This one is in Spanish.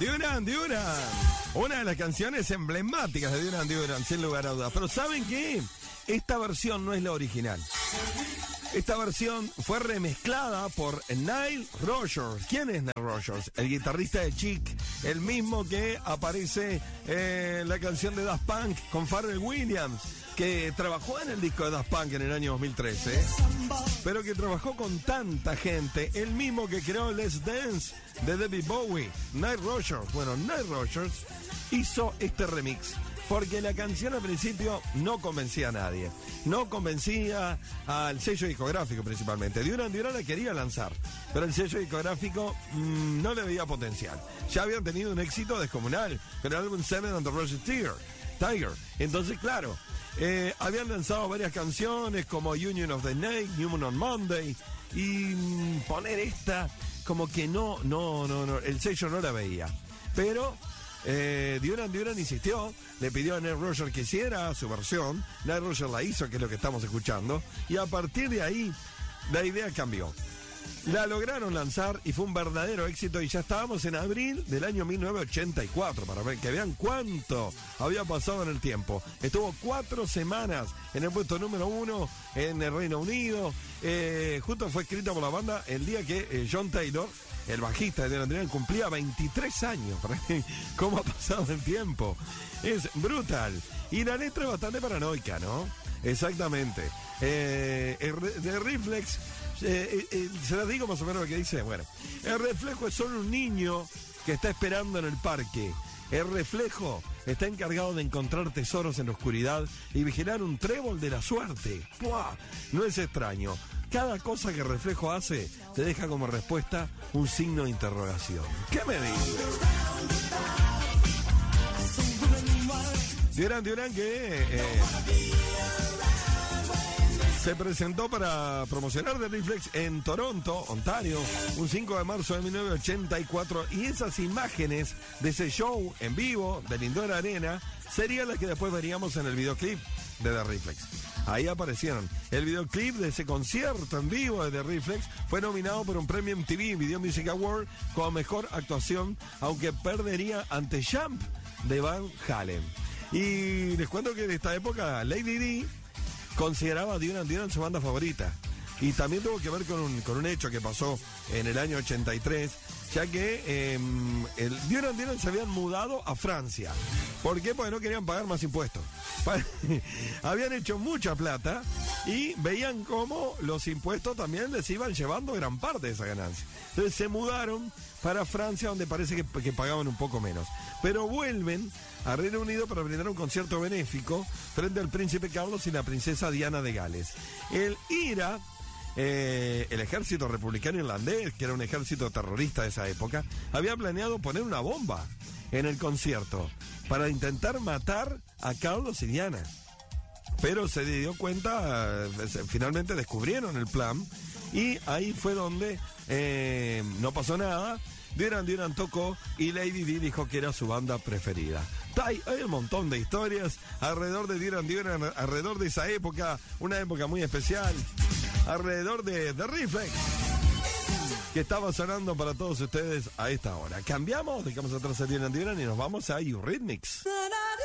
Duran Duran. Una de las canciones emblemáticas de Duran Duran, sin lugar a dudas. Pero ¿saben qué? Esta versión no es la original. Esta versión fue remezclada por Nile Rodgers. ¿Quién es Nile Rodgers? El guitarrista de Chic, el mismo que aparece en la canción de Daft Punk con Pharrell Williams, que trabajó en el disco de Daft Punk en el año 2013, pero que trabajó con tanta gente, el mismo que creó Let's Dance de David Bowie, Nile Rodgers. Bueno, Nile Rodgers hizo este remix porque la canción al principio no convencía a nadie, no convencía al sello discográfico principalmente. Duran Duran la quería lanzar, pero el sello discográfico no le veía potencial. Ya habían tenido un éxito descomunal con el álbum Seven and the Rose Tiger. Entonces, claro, habían lanzado varias canciones como Union of the Night, New Moon on Monday, y poner esta como que no, el sello no la veía. Pero Duran Duran insistió, le pidió a Nile Rodgers que hiciera su versión. Nile Rodgers la hizo, que es lo que estamos escuchando, y a partir de ahí la idea cambió. La lograron lanzar y fue un verdadero éxito, y ya estábamos en abril del año 1984, para ver que vean cuánto había pasado en el tiempo. Estuvo 4 semanas en el puesto número 1 en el Reino Unido. Justo fue escrita por la banda el día que John Taylor, el bajista de Duran Duran, cumplía 23 años. ¿Cómo ha pasado el tiempo? Es brutal. Y la letra es bastante paranoica, ¿no? Exactamente. De Reflex, se las digo más o menos lo que dice. Bueno, el reflejo es solo un niño que está esperando en el parque. El reflejo está encargado de encontrar tesoros en la oscuridad y vigilar un trébol de la suerte. ¡Puah! No es extraño. Cada cosa que el reflejo hace te deja como respuesta un signo de interrogación. ¿Qué me dices? Duran Duran que se presentó para promocionar The Reflex en Toronto, Ontario, un 5 de marzo de 1984, y esas imágenes de ese show en vivo de Lindor Arena serían las que después veríamos en el videoclip de The Reflex. Ahí aparecieron. El videoclip de ese concierto en vivo de The Reflex fue nominado por un premio MTV Video Music Award como mejor actuación, aunque perdería ante Jump de Van Halen. Y les cuento que en esta época Lady Di consideraba a Duran Duran su banda favorita. Y también tuvo que ver con un hecho que pasó en el año 83, ya que Duran Duran se habían mudado a Francia. ¿Por qué? Porque no querían pagar más impuestos. Habían hecho mucha plata y veían cómo los impuestos también les iban llevando gran parte de esa ganancia. Entonces se mudaron para Francia, donde parece que pagaban un poco menos. Pero vuelven a Reino Unido para brindar un concierto benéfico frente al príncipe Carlos y la princesa Diana de Gales. El IRA, el ejército republicano irlandés, que era un ejército terrorista de esa época, había planeado poner una bomba en el concierto para intentar matar a Carlos y Diana. Pero se dio cuenta, finalmente descubrieron el plan, y ahí fue donde no pasó nada. Duran Duran tocó y Lady Di dijo que era su banda preferida. Hay un montón de historias alrededor de Duran Duran, alrededor de esa época, una época muy especial, alrededor de The Reflex, que estaba sonando para todos ustedes a esta hora. Cambiamos, dejamos atrás a Duran Duran y nos vamos a Eurythmics.